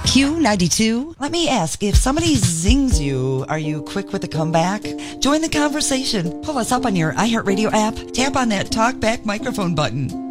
Q92. Let me ask, if somebody zings you, are you quick with the comeback? Join the conversation. Pull us up on your iHeartRadio app. Tap on that talk back microphone button.